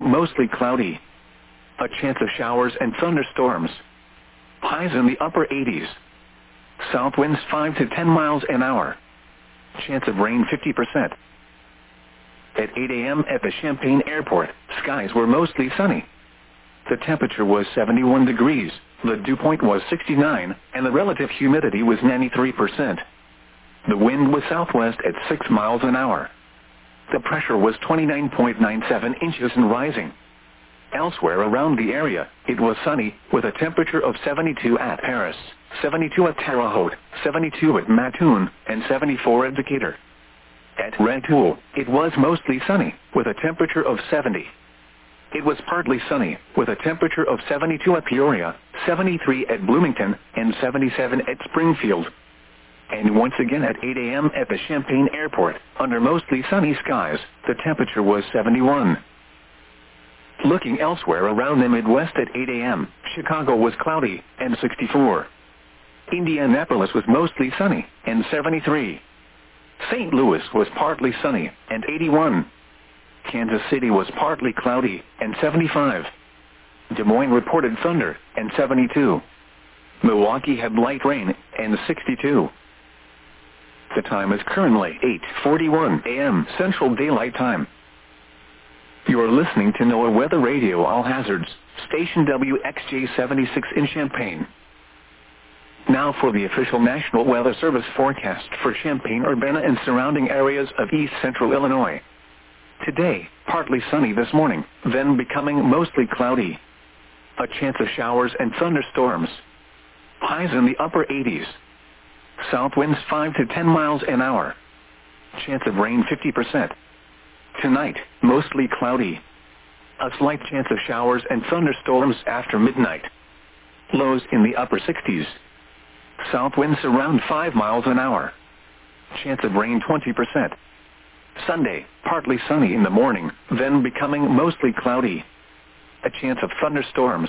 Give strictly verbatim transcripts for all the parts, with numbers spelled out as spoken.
mostly cloudy. A chance of showers and thunderstorms. Highs in the upper eighties. South winds five to ten miles an hour. Chance of rain fifty percent. At eight a m at the Champaign Airport, skies were mostly sunny. The temperature was seventy-one degrees, the dew point was sixty-nine, and the relative humidity was ninety-three percent. The wind was southwest at six miles an hour. The pressure was twenty-nine point nine seven inches and rising. Elsewhere around the area, it was sunny, with a temperature of seventy-two at Paris, seventy-two at Terre Haute, seventy-two at Mattoon, and seventy-four at Decatur. At Rantoul, it was mostly sunny, with a temperature of seventy. It was partly sunny, with a temperature of seventy-two at Peoria, seventy-three at Bloomington, and seventy-seven at Springfield. And once again at eight a m at the Champaign Airport, under mostly sunny skies, the temperature was seventy-one. Looking elsewhere around the Midwest at eight a m, Chicago was cloudy, and sixty-four. Indianapolis was mostly sunny, and seventy-three. Saint Louis was partly sunny, and eighty-one. Kansas City was partly cloudy, and seventy-five. Des Moines reported thunder, and seventy-two. Milwaukee had light rain, and sixty-two. The time is currently eight forty-one a m Central Daylight Time. You are listening to NOAA Weather Radio All Hazards, station W X J seventy-six in Champaign. Now for the official National Weather Service forecast for Champaign-Urbana and surrounding areas of east central Illinois. Today, partly sunny this morning, then becoming mostly cloudy. A chance of showers and thunderstorms. Highs in the upper eighties. South winds five to ten miles an hour. Chance of rain fifty percent. Tonight, mostly cloudy. A slight chance of showers and thunderstorms after midnight. Lows in the upper sixties. South winds around five miles an hour. Chance of rain twenty percent. Sunday, partly sunny in the morning, then becoming mostly cloudy. A chance of thunderstorms.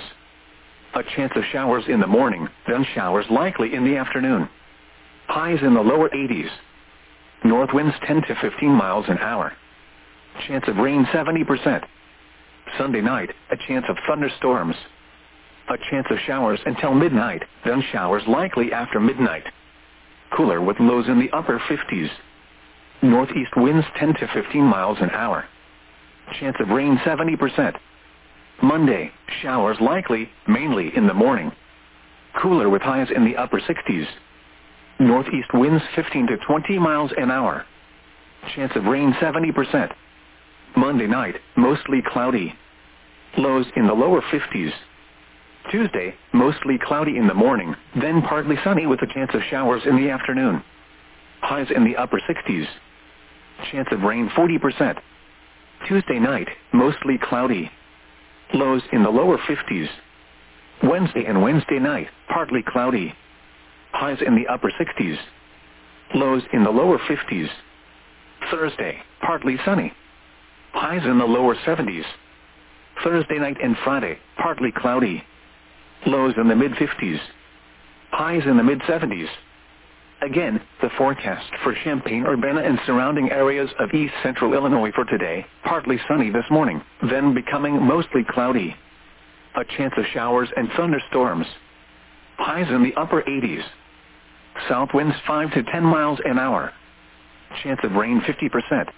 A chance of showers in the morning, then showers likely in the afternoon. Highs in the lower eighties. North winds ten to fifteen miles an hour. Chance of rain seventy percent. Sunday night, a chance of thunderstorms. A chance of showers until midnight, then showers likely after midnight. Cooler with lows in the upper fifties. Northeast winds ten to fifteen miles an hour. Chance of rain seventy percent. Monday, showers likely, mainly in the morning. Cooler with highs in the upper sixties. Northeast winds fifteen to twenty miles an hour. Chance of rain seventy percent. Monday night, mostly cloudy. Lows in the lower fifties. Tuesday, mostly cloudy in the morning, then partly sunny with a chance of showers in the afternoon. Highs in the upper sixties. Chance of rain forty percent. Tuesday night, mostly cloudy. Lows in the lower fifties. Wednesday and Wednesday night, partly cloudy. Highs in the upper sixties. Lows in the lower fifties. Thursday, partly sunny. Highs in the lower seventies. Thursday night and Friday, partly cloudy. Lows in the mid-fifties. Highs in the mid-seventies. Again, the forecast for Champaign-Urbana and surrounding areas of east central Illinois for today, partly sunny this morning, then becoming mostly cloudy. A chance of showers and thunderstorms. Highs in the upper eighties. South winds five to ten miles an hour. Chance of rain fifty percent.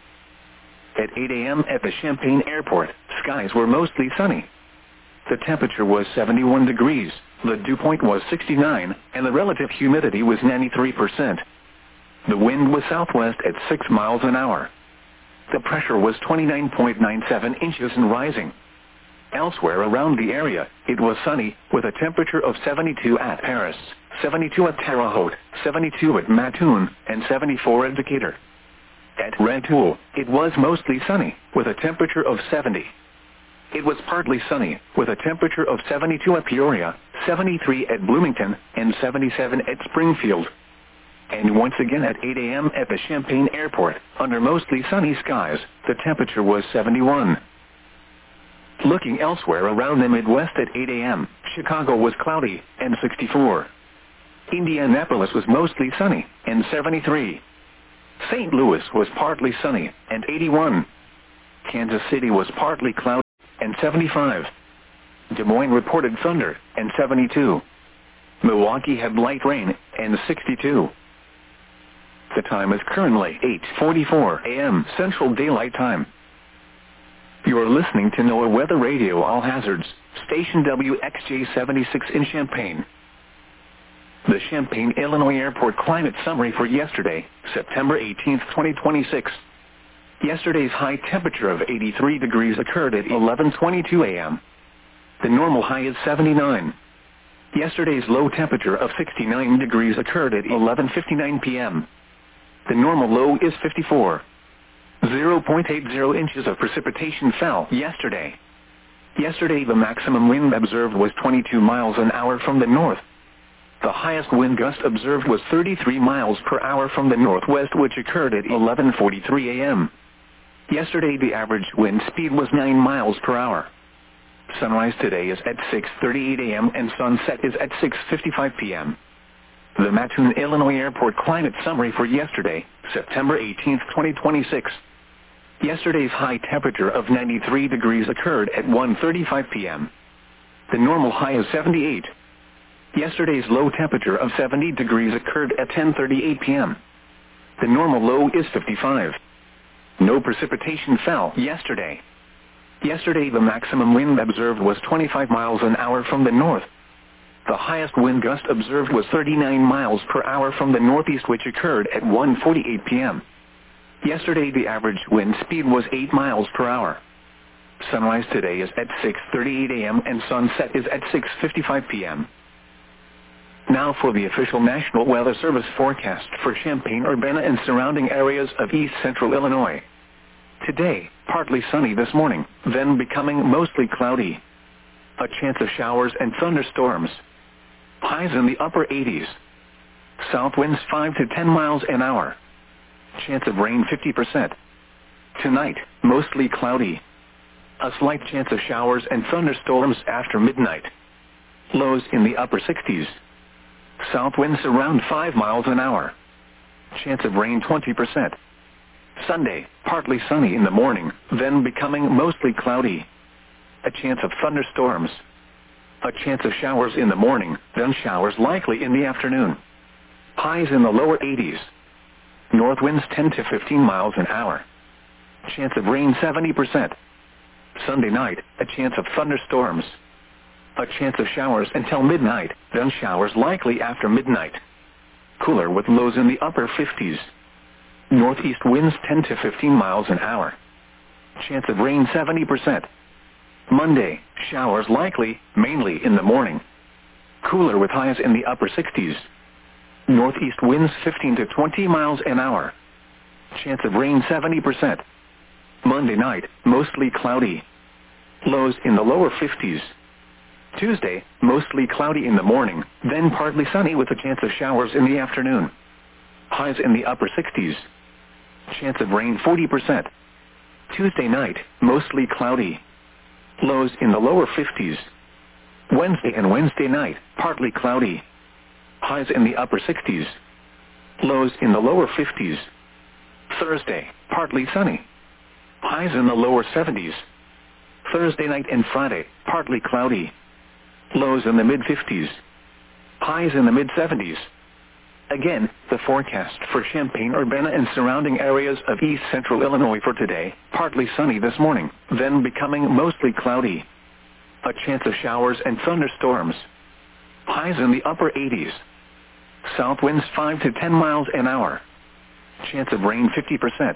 At eight a m at the Champaign Airport, skies were mostly sunny. The temperature was seventy-one degrees, the dew point was sixty-nine, and the relative humidity was ninety-three percent. The wind was southwest at six miles an hour. The pressure was twenty-nine point nine seven inches and rising. Elsewhere around the area, it was sunny, with a temperature of seventy-two at Paris, seventy-two at Terre Haute, seventy-two at Mattoon, and seventy-four at Decatur. At Rantoul, it was mostly sunny, with a temperature of seventy. It was partly sunny, with a temperature of seventy-two at Peoria, seventy-three at Bloomington, and seventy-seven at Springfield. And once again at eight a m at the Champaign Airport, under mostly sunny skies, the temperature was seventy-one. Looking elsewhere around the Midwest at eight a m, Chicago was cloudy, and sixty-four. Indianapolis was mostly sunny, and seventy-three. Saint Louis was partly sunny, and eighty-one. Kansas City was partly cloudy. and seventy-five. Des Moines reported thunder, and seventy-two. Milwaukee had light rain, and sixty-two. The time is currently eight forty-four a m Central Daylight Time. You are listening to NOAA Weather Radio All Hazards, station W X J seventy-six in Champaign. The Champaign, Illinois Airport climate summary for yesterday, September eighteenth, twenty twenty-six. Yesterday's high temperature of eighty-three degrees occurred at eleven twenty-two a m The normal high is seventy-nine. Yesterday's low temperature of sixty-nine degrees occurred at eleven fifty-nine p m The normal low is fifty-four. zero point eight zero inches of precipitation fell yesterday. Yesterday the maximum wind observed was twenty-two miles an hour from the north. The highest wind gust observed was thirty-three miles per hour from the northwest, which occurred at eleven forty-three a m Yesterday the average wind speed was nine miles per hour. Sunrise today is at six thirty-eight a m and sunset is at six fifty-five p m The Mattoon, Illinois Airport climate summary for yesterday, September eighteenth, twenty twenty-six. Yesterday's high temperature of ninety-three degrees occurred at one thirty-five p m The normal high is seventy-eight. Yesterday's low temperature of seventy degrees occurred at ten thirty-eight p m The normal low is fifty-five. No precipitation fell yesterday. Yesterday the maximum wind observed was twenty-five miles an hour from the north. The highest wind gust observed was thirty-nine miles per hour from the northeast, which occurred at one forty-eight p m Yesterday the average wind speed was eight miles per hour. Sunrise today is at six thirty-eight a m and sunset is at six fifty-five p m Now for the official National Weather Service forecast for Champaign-Urbana and surrounding areas of east central Illinois. Today, partly sunny this morning, then becoming mostly cloudy. A chance of showers and thunderstorms. Highs in the upper eighties. South winds five to ten miles an hour. Chance of rain fifty percent. Tonight, mostly cloudy. A slight chance of showers and thunderstorms after midnight. Lows in the upper sixties. South winds around five miles an hour. Chance of rain twenty percent. Sunday, partly sunny in the morning, then becoming mostly cloudy. A chance of thunderstorms. A chance of showers in the morning, then showers likely in the afternoon. Highs in the lower eighties. North winds ten to fifteen miles an hour. Chance of rain seventy percent. Sunday night, a chance of thunderstorms. A chance of showers until midnight, then showers likely after midnight. Cooler with lows in the upper fifties. Northeast winds ten to fifteen miles an hour. Chance of rain seventy percent. Monday, showers likely, mainly in the morning. Cooler with highs in the upper sixties. Northeast winds fifteen to twenty miles an hour. Chance of rain seventy percent. Monday night, mostly cloudy. Lows in the lower fifties. Tuesday, mostly cloudy in the morning, then partly sunny with a chance of showers in the afternoon. Highs in the upper sixties. Chance of rain forty percent. Tuesday night, mostly cloudy. Lows in the lower fifties. Wednesday and Wednesday night, partly cloudy. Highs in the upper sixties. Lows in the lower fifties. Thursday, partly sunny. Highs in the lower seventies. Thursday night and Friday, partly cloudy. Lows in the mid-fifties. Highs in the mid-seventies. Again, the forecast for Champaign-Urbana and surrounding areas of east central Illinois for today, partly sunny this morning, then becoming mostly cloudy. A chance of showers and thunderstorms. Highs in the upper eighties. South winds five to ten miles an hour. Chance of rain fifty percent.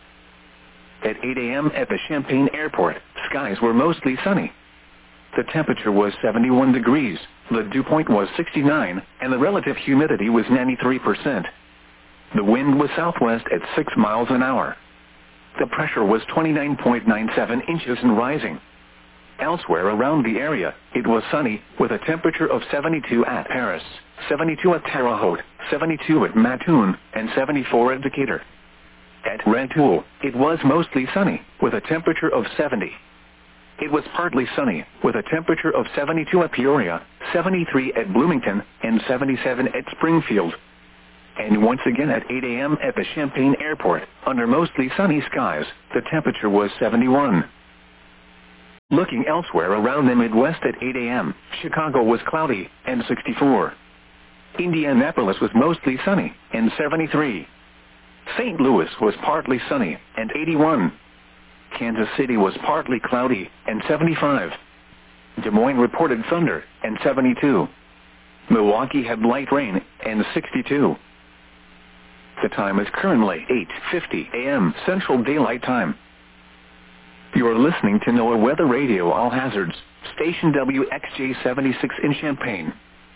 At eight a m at the Champaign Airport, skies were mostly sunny. The temperature was seventy-one degrees, the dew point was sixty-nine, and the relative humidity was ninety-three percent. The wind was southwest at six miles an hour. The pressure was twenty-nine point nine seven inches and rising. Elsewhere around the area, it was sunny, with a temperature of seventy-two at Paris, seventy-two at Terre Haute, seventy-two at Mattoon, and seventy-four at Decatur. At Rantoul, it was mostly sunny, with a temperature of seventy. It was partly sunny, with a temperature of seventy-two at Peoria, seventy-three at Bloomington, and seventy-seven at Springfield. And once again at eight a m at the Champaign Airport, under mostly sunny skies, the temperature was seventy-one. Looking elsewhere around the Midwest at eight a m, Chicago was cloudy and sixty-four. Indianapolis was mostly sunny and seventy-three. Saint Louis was partly sunny and eighty-one. Kansas City was partly cloudy and seventy-five. Des Moines reported thunder and seventy-two. Milwaukee had light rain and sixty-two. The time is currently eight fifty a m Central Daylight Time. You are listening to NOAA Weather Radio All Hazards, station W X J seventy-six in Champaign.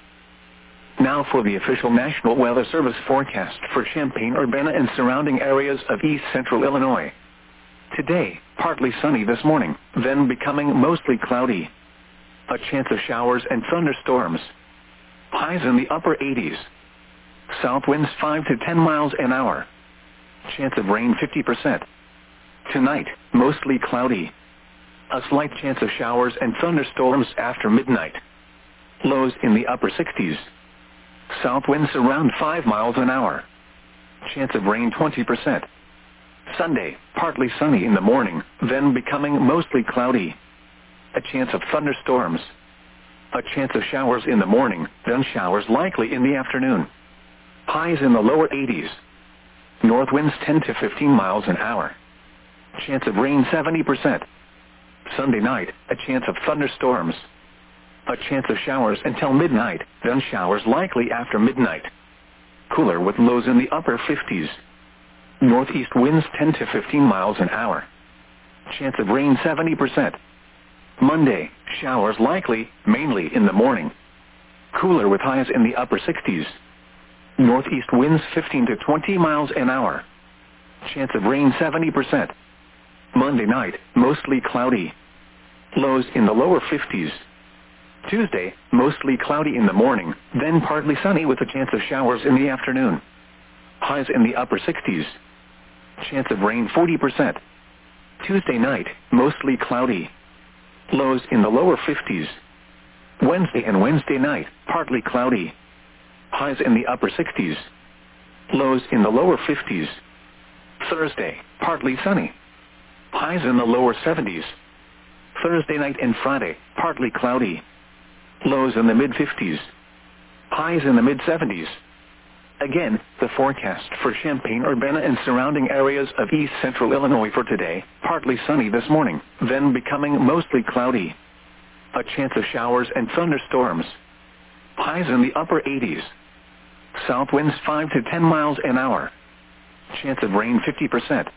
Now for the official National Weather Service forecast for Champaign-Urbana and surrounding areas of east central Illinois. Today, partly sunny this morning, then becoming mostly cloudy. A chance of showers and thunderstorms. Highs in the upper eighties. South winds five to ten miles an hour. Chance of rain fifty percent. Tonight, mostly cloudy. A slight chance of showers and thunderstorms after midnight. Lows in the upper sixties. South winds around five miles an hour. Chance of rain twenty percent. Sunday, partly sunny in the morning, then becoming mostly cloudy. A chance of thunderstorms. A chance of showers in the morning, then showers likely in the afternoon. Highs in the lower eighties. North winds ten to fifteen miles an hour. Chance of rain seventy percent. Sunday night, a chance of thunderstorms. A chance of showers until midnight, then showers likely after midnight. Cooler with lows in the upper fifties. Northeast winds ten to fifteen miles an hour. Chance of rain seventy percent. Monday, showers likely, mainly in the morning. Cooler with highs in the upper sixties. Northeast winds fifteen to twenty miles an hour. Chance of rain seventy percent. Monday night, mostly cloudy. Lows in the lower fifties. Tuesday, mostly cloudy in the morning, then partly sunny with a chance of showers in the afternoon. Highs in the upper sixties. Chance of rain forty percent. Tuesday night, mostly cloudy. Lows in the lower fifties. Wednesday and Wednesday night, partly cloudy. Highs in the upper sixties. Lows in the lower fifties. Thursday, partly sunny. Highs in the lower seventies. Thursday night and Friday, partly cloudy. Lows in the mid-fifties. Highs in the mid-seventies. Again, the forecast for Champaign-Urbana and surrounding areas of east central Illinois for today, partly sunny this morning, then becoming mostly cloudy. A chance of showers and thunderstorms. Highs in the upper eighties. South winds five to ten miles an hour. Chance of rain fifty percent.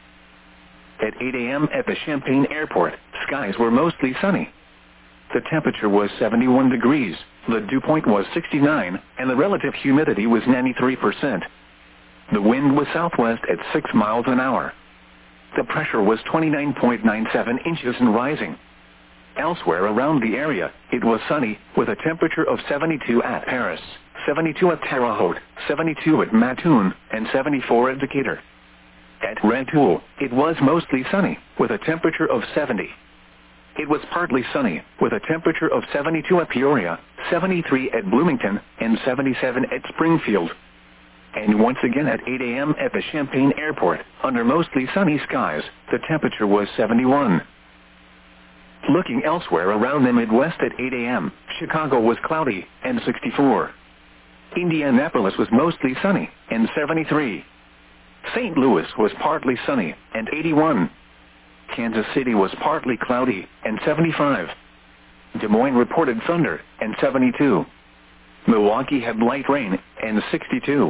At eight a m at the Champaign Airport, skies were mostly sunny. The temperature was seventy-one degrees, the dew point was sixty-nine, and the relative humidity was ninety-three percent. The wind was southwest at six miles an hour. The pressure was twenty-nine point nine seven inches and rising. Elsewhere around the area, it was sunny, with a temperature of seventy-two at Paris, seventy-two at Terre Haute, seventy-two at Mattoon, and seventy-four at Decatur. At Rantoul, it was mostly sunny, with a temperature of seventy. It was partly sunny, with a temperature of seventy-two at Peoria, seventy-three at Bloomington, and seventy-seven at Springfield. And once again at eight a m at the Champaign Airport, under mostly sunny skies, the temperature was seventy-one. Looking elsewhere around the Midwest at eight a m, Chicago was cloudy and sixty-four. Indianapolis was mostly sunny and seventy-three. Saint Louis was partly sunny and eighty-one. Kansas City was partly cloudy and seventy-five. Des Moines reported thunder and seventy-two. Milwaukee had light rain and sixty-two.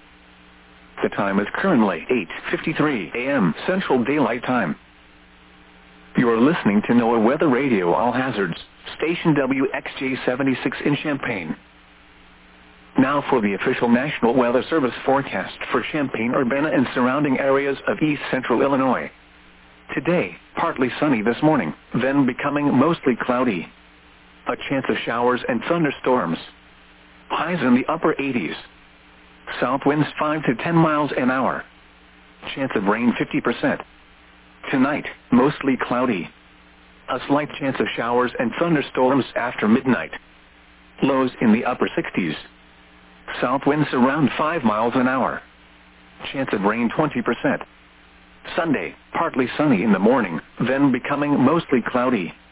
The time is currently eight fifty-three a m Central Daylight Time. You are listening to NOAA Weather Radio All Hazards, station W X J seventy-six in Champaign. Now for the official National Weather Service forecast for Champaign-Urbana and surrounding areas of east central Illinois. Today, partly sunny this morning, then becoming mostly cloudy. A chance of showers and thunderstorms. Highs in the upper eighties. South winds five to ten miles an hour. Chance of rain fifty percent. Tonight, mostly cloudy. A slight chance of showers and thunderstorms after midnight. Lows in the upper sixties. South winds around five miles an hour. Chance of rain twenty percent. Sunday, partly sunny in the morning, then becoming mostly cloudy.